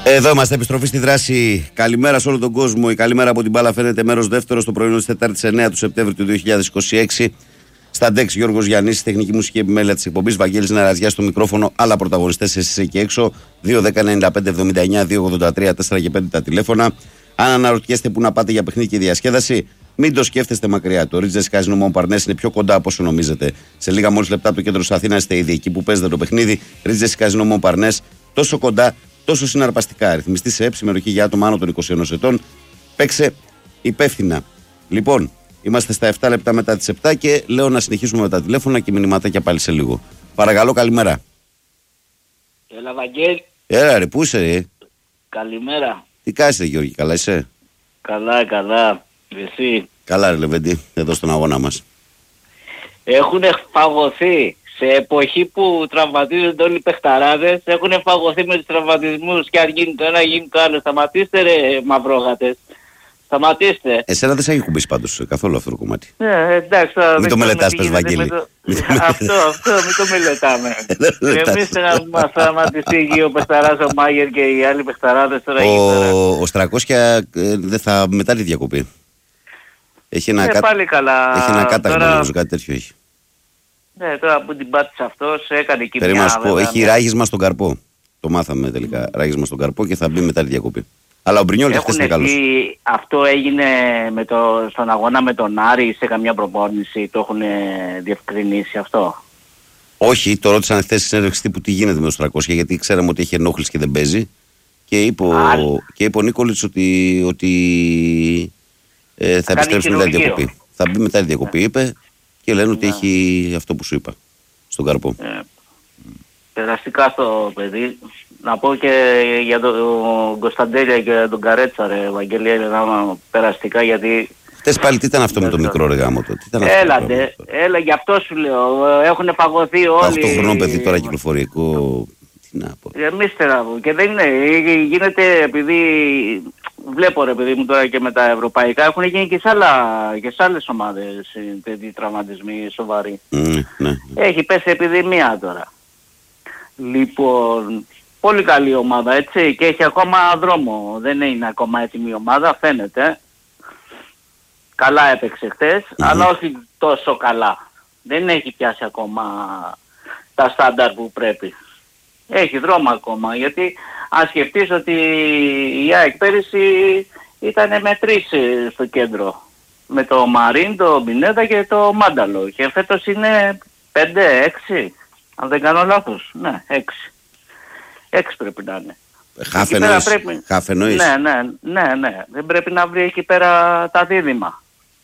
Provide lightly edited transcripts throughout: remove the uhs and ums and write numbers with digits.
Εδώ είμαστε, επιστροφή στη δράση. Καλημέρα σε όλο τον κόσμο. Η καλημέρα από την μπάλα φαίνεται μέρος δεύτερο στο πρωινό της Τετάρτης 9 του Σεπτέμβρη του 2026. Στα ντεξ Γιώργος Γιαννής, τεχνική μουσική επιμέλεια της εκπομπής. Βαγγέλης Ναραζιάς στο μικρόφωνο. Άλλα πρωταγωνιστές εσείς εκεί έξω. 2-10-95-79-283-4 και 5 τα τηλέφωνα. Αν αναρωτιέστε πού να πάτε για παιχνίδι και διασκέδαση, μην το σκέφτεστε μακριά. Το Ρίτζες Καζίνο Μομπαρνές είναι πιο κοντά από όσο νομίζετε. Σε λίγα μόλις λεπτά από το κέντρο της Αθήνας είστε ήδη εκεί που παίζετε το παιχνίδι. Ρίτζες Καζίνο Μομπαρνές, τόσο κοντά, τόσο συναρπαστικά. Ρυθμιστή σε συμμετοχή για άτομα άνω των 21 ετών. Παίξε υπεύθυνα. Λοιπόν, είμαστε στα 7 λεπτά μετά τις 7 και λέω να συνεχίσουμε με τα τηλέφωνα και μηνυματάκια πάλι σε λίγο. Παρακαλώ, καλημέρα. Έλα, Βαγγέλη. Έλα, ρε, πού είσαι, ρε? Καλημέρα. Τι κάνεις, ρε, Γιώργη, καλά είσαι? Καλά, καλά. Εσύ? Καλά, ρε Λεβέντη, εδώ στον αγώνα μας. Έχουν φαγωθεί. Σε εποχή που τραυματίζονται όλοι οι παιχταράδες, έχουν φαγωθεί με τους τραυματισμούς και αν γίνει το ένα γίνει το άλλο. Σταματήστε, ρε μαυρόγατες. Σταματήστε. Εσένα δεν σε έχει κουμπίσει πάντως καθόλου αυτό το κομμάτι. Εντάξει. Μην το μελετάς, πες, Βαγγέλη. Αυτό, μην το μελετάμε. Εμείς να μας σταματήσει ο παιχταράς ο Μάγερ και οι άλλοι παιχταράδες τώρα. Ο Στρακόσια δεν θα μετά τη διακοπή. Έχει ένα πάλι καλά. Έχει ένα κάταγμα, νομίζω, κάτι τέτοιο έχει. Ναι, τώρα που την πάτησε αυτός έκανε και περίμενα να σου πω, έχει ράγισμα στον καρπό. Το μάθαμε τελικά, ράγισμα στον καρπό και θα μπει μετά τη διακοπή. Αλλά ο Μπρινιόλ χθες είναι καλός. Αυτό έγινε στον αγώνα με τον Άρη σε καμιά προπόνηση, το έχουν διευκρινίσει αυτό? Όχι, το ρώτησαν χθες στη συνέντευξη τύπου τι γίνεται με το 300, γιατί ξέραμε ότι έχει ενόχληση και δεν παίζει. Και είπε ο Νίκολιτς ότι θα επιστρέψει μετά τη διακοπή. Θα μπει μετά τη διακοπή, είπε, και λένε ότι έχει αυτό που σου είπα στον καρπό. Περαστικά στο παιδί. Να πω και για τον Κωνσταντέλια και τον Καρέτσα, ρε Βαγγέλη, περαστικά, γιατί... Χτες πάλι τι ήταν αυτό με το μικρό, ρε γάμο το? Έλα, γι' αυτό σου λέω, έχουν φαγωθεί όλοι. Το 8χρονο παιδί τώρα κυκλοφορικό, τι να πω. Εμείς και δεν είναι, γίνεται επειδή... Βλέπω, ρε παιδί μου, τώρα και με τα ευρωπαϊκά έχουν γίνει και σε άλλες ομάδες τέτοιοι τραυματισμοί σοβαροί. Ναι. Έχει πέσει επιδημία τώρα. Λοιπόν, πολύ καλή ομάδα, έτσι, και έχει ακόμα δρόμο. Δεν είναι ακόμα έτοιμη η ομάδα, φαίνεται. Καλά έπαιξε χθες, αλλά όχι τόσο καλά. Δεν έχει πιάσει ακόμα τα στάνταρ που πρέπει. Έχει δρόμο ακόμα, γιατί αν σκεφτείς ότι η ΑΕΚ πέρυσι ήταν με 3 στο κέντρο. Με το Μαρίν, το Μπινέδα και το Μάνταλο. Και φέτος είναι 5, 6, αν δεν κάνω λάθος. Ναι, 6. 6 πρέπει να είναι. Χάφενοης. Ναι. Δεν πρέπει να βρει εκεί πέρα τα δίδυμα.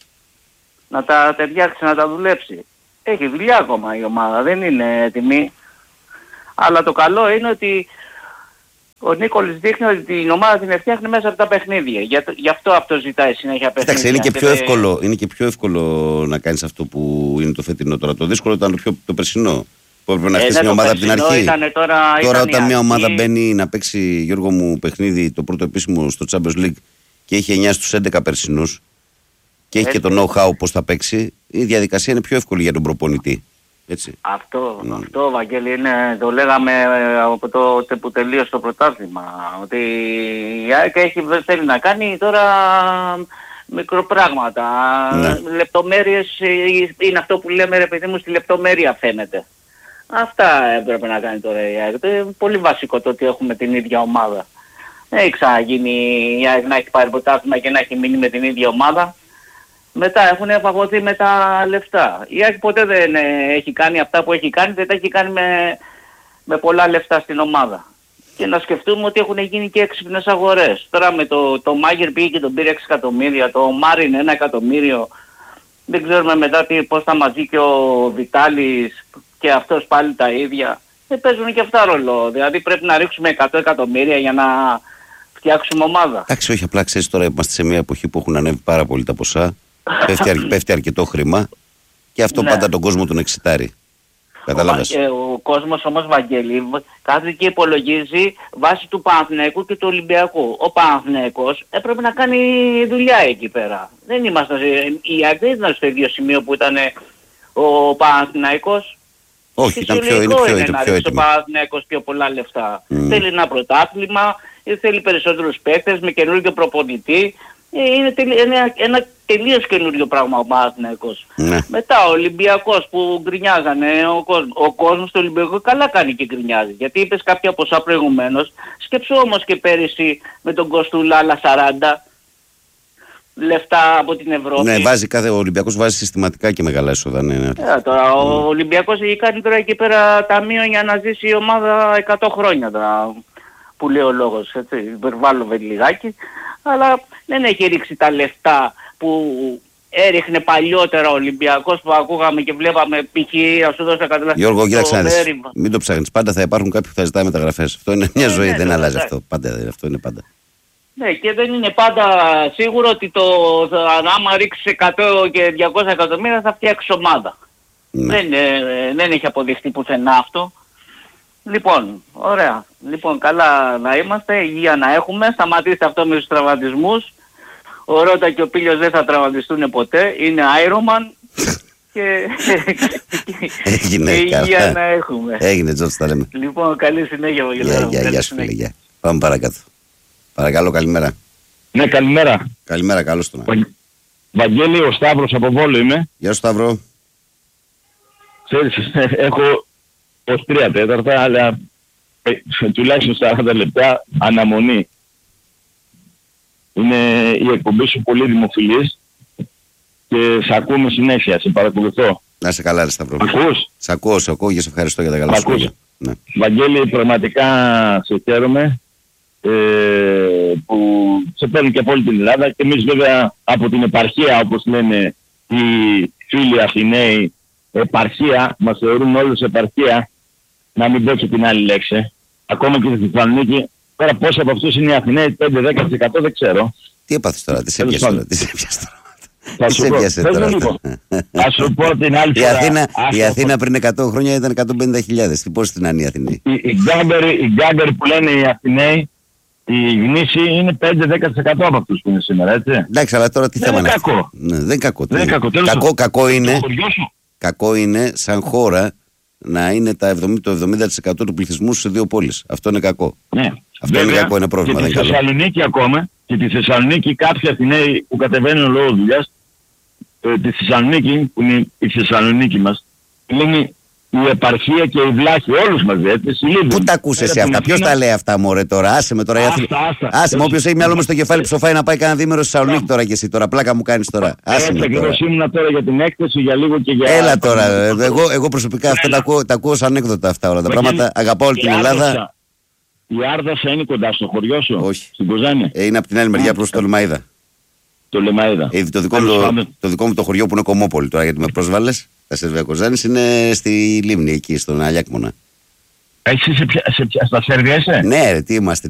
Να τα ταιριάξει, να τα δουλέψει. Έχει δουλειά ακόμα η ομάδα, δεν είναι έτοιμη. Αλλά το καλό είναι ότι ο Νίκολης δείχνει ότι την ομάδα την φτιάχνει μέσα από τα παιχνίδια. Γι' αυτό ζητάει συνέχεια παιχνίδια. Εντάξει, είναι και πιο εύκολο να κάνεις αυτό που είναι το φετινό τώρα. Το δύσκολο ήταν το περσινό. Που έπρεπε να χτίσει μια ομάδα από την αρχή. Τώρα όταν μια ομάδα μπαίνει να παίξει, Γιώργο μου, παιχνίδι, το πρώτο επίσημο στο Champions League, και έχει 9 στους 11 περσινούς και έχει και το know-how πώς θα παίξει, η διαδικασία είναι πιο εύκολη για τον προπονητή. Έτσι. Αυτό, Βαγγέλη, το λέγαμε από τότε που τελείωσε το πρωτάθλημα, ότι η ΑΕΚ θέλει να κάνει τώρα μικροπράγματα. Λεπτομέρειες είναι αυτό που λέμε, ρε παιδί μου, στη λεπτομέρεια φαίνεται. Αυτά έπρεπε να κάνει τώρα η ΑΕΚ. Είναι πολύ βασικό το ότι έχουμε την ίδια ομάδα. Δεν έχει ξαναγίνει η ΑΕΚ να έχει πάρει πρωτάθλημα και να έχει μείνει με την ίδια ομάδα. Μετά έχουν εφαγωθεί με τα λεφτά. Η ΑΕΚ ποτέ δεν έχει κάνει αυτά που έχει κάνει, δεν τα έχει κάνει με πολλά λεφτά στην ομάδα. Και να σκεφτούμε ότι έχουν γίνει και έξυπνες αγορές. Τώρα με το Μάγερ πήγε και τον πήρε 6 εκατομμύρια, το Μάριν 1 εκατομμύριο. Δεν ξέρουμε μετά πώς θα μαζί και ο Βιτάλης και αυτός πάλι τα ίδια. Παίζουν και αυτά ρόλο. Δηλαδή πρέπει να ρίξουμε 100 εκατομμύρια για να φτιάξουμε ομάδα. Εντάξει, όχι, απλά ξέρεις, τώρα είμαστε σε μια εποχή που έχουν ανέβει πάρα πολύ τα ποσά. Πέφτει αρκετό χρήμα και αυτό πάντα τον κόσμο τον εξητάρει. Καταλάβες. Ο κόσμος όμως, Βαγγέλη, κάθε και υπολογίζει βάσει του Παναθηναϊκού και του Ολυμπιακού. Ο Παναθηναϊκός έπρεπε να κάνει δουλειά εκεί πέρα. Δεν είμαστε, η ΑΕΚ δεν ήταν στο ίδιο σημείο που ήταν ο Παναθηναϊκός. Όχι, ήταν πιο έτοιμο. Να ρίξει ο Παναθηναϊκός πιο πολλά λεφτά. Θέλει ένα πρωτάθλημα, θέλει περισσότερους παίκτες με καινούργιο προπονητή. Είναι ένα τελείως καινούριο πράγμα ο Παναθηναϊκός. Ναι. Μετά ο Ολυμπιακός που γκρινιάζανε, ο κόσμος του Ολυμπιακού καλά κάνει και γκρινιάζει. Γιατί είπες κάποια ποσά προηγουμένως, σκέψου όμως και πέρυσι με τον Κοστούλα άλλα 40 λεφτά από την Ευρώπη. Ναι, ο Ολυμπιακός βάζει συστηματικά και μεγάλα έσοδα. Ναι. Τώρα, ο Ολυμπιακός έχει κάνει τώρα εκεί πέρα ταμείο για να ζήσει η ομάδα 100 χρόνια τώρα, που λέει ο λόγος, έτσι, υπερβάλλω λιγάκι, αλλά δεν έχει ρίξει τα λεφτά που έριχνε παλιότερα ο Ολυμπιακός, που ακούγαμε και βλέπαμε π.χ. ας σου δώσω κατάλαβα. Γιώργο, κοίταξε να δεις, μην το ψάχνεις, πάντα θα υπάρχουν κάποιοι που θα ζητάνε μεταγραφές. Αυτό είναι μια ζωή, δεν αλλάζει αυτό. Αυτό είναι πάντα. Ναι, και δεν είναι πάντα σίγουρο ότι άμα ρίξεις 100 και 200 εκατομμύρια θα φτιάξεις ομάδα. Ναι. Δεν έχει αποδειχτεί πουθενά αυτό. Λοιπόν, ωραία. Λοιπόν, καλά να είμαστε, υγεία να έχουμε. Σταματήστε αυτό με τους τραυματισμούς. Ο Ρώτα και ο Πίλιος δεν θα τραυματιστούν ποτέ. Είναι Iron Man. και υγεία να έχουμε. Έγινε, Τζόρτς, τα λέμε. Λοιπόν, καλή συνέχεια, Βαγγελάρα. Γεια σου, φίλε. Πάμε παρακάτω. Παρακαλώ, καλημέρα. Ναι, καλημέρα. Καλημέρα, καλώς τον. Βαγγέλη, ο Σταύρος από Βόλο είμαι. Γεια σου, Σταύρο. Ξέρεις, έχω ως 3/4, αλλά τουλάχιστον 40 λεπτά αναμονή. Είναι η εκπομπή σου πολύ δημοφιλής και σε ακούμε συνέχεια, σε παρακολουθώ. Να είσαι καλά, ρε Σταύρο. Ακούς? Σε ακούω και σε ευχαριστώ για τα καλά σου λόγια. Ναι. Βαγγέλη, πραγματικά σε χαίρομαι που σε παίρνουν και από όλη την Ελλάδα, και εμείς βέβαια από την επαρχία, όπως λένε οι φίλοι Αθηναίοι, επαρχία, μας θεωρούν όλους επαρχία, να μην πω και την άλλη λέξη. Ακόμα και στη Θεσσαλονίκη, τώρα πόσοι από αυτούς είναι οι Αθηναίοι, 5-10% δεν ξέρω. Τι έπαθες τώρα, τι σε πιάσε τώρα. Θα σου πω την άλλη φορά. Η Αθήνα πριν 100 χρόνια ήταν 150.000. Τι πώς την είναι η Αθηνή. Οι γκάγκεροι που λένε οι Αθηναίοι, η γνήση είναι 5-10% από αυτούς που είναι σήμερα, έτσι. Εντάξει, αλλά τώρα τι θέμα είναι. Δεν είναι κακό. Κακό είναι σαν χώρα να είναι το 70% του πληθυσμού σε δύο πόλεις. Αυτό είναι κακό. Ναι. Αυτό είναι κακό, είναι πρόβλημα. Και τη Θεσσαλονίκη ακόμα, και τη Θεσσαλονίκη κάποιοι Αθηναίοι που κατεβαίνουν λόγω δουλειάς, τη Θεσσαλονίκη που είναι η Θεσσαλονίκη μας, είναι η επαρχία και η βλάχη, όλους μαζί, έτσι, συλλήβουν. Πού τα ακούς εσύ αυτά, ποιος τα λέει αυτά, μωρέ, τώρα, άσε με τώρα. Άσε με, όποιος έχει μυαλό μες στο κεφάλι ψοφάει να πάει κανένα διήμερο στη Θεσσαλονίκη τώρα και εσύ, τώρα πλάκα μου κάνεις τώρα. Άσε με τώρα. Ήμουν τώρα για την έκθεση, για λίγο και για... Έλα τώρα, εγώ προσωπικά αυτά τα ακούω σαν ανέκδοτα αυτά όλα τα πράγματα, αγαπάω όλη την Ελλάδα. Η Άρδασα είναι κοντά στο χωριό σου? Όχι. Στην Κοζάνη? Είναι από την άλλη μεριά προς το Λεμαΐδα. Το Λεμαΐδα. Το δικό μου το χωριό που είναι Κομμόπολη τώρα, γιατί με πρόσβαλες. Τα Σερβία Κοζάνης είναι στη Λίμνη εκεί, στον Αλιάκμονα. Εσύ στα Σερβία είσαι? Ναι, ρε, τι είμαστε.